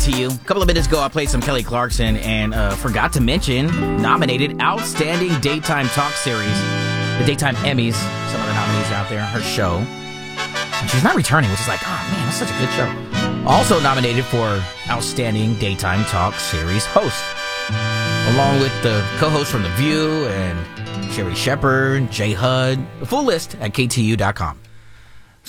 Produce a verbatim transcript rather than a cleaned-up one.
to you. A couple of minutes ago, I played some Kelly Clarkson and uh, forgot to mention nominated Outstanding Daytime Talk Series, the Daytime Emmys. Some of the nominees out there, her show. And she's not returning, which is like, oh man, that's such a good show. Also nominated for Outstanding Daytime Talk Series host, along with the co-hosts from The View and Sherry Shepard, Jay Hud. The full list at K T U dot com.